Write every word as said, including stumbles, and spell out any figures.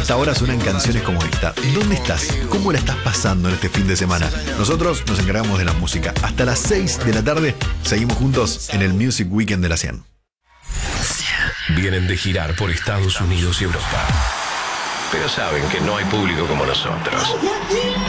esta hora suenan canciones como esta. ¿Dónde estás? ¿Cómo la estás pasando en este fin de semana? Nosotros nos encargamos de la música. Hasta las seis de la tarde seguimos juntos en el Music Weekend de la cien. Vienen de girar por Estados Unidos y Europa, pero saben que no hay público como nosotros.